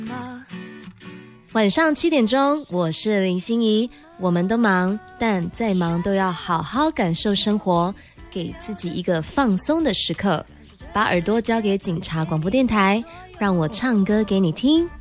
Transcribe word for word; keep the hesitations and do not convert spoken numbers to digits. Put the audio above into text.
晚上七点钟，我是林心怡。我们都忙，但再忙都要好好感受生活，给自己一个放松的时刻。把耳朵交给警察广播电台，让我唱歌给你听。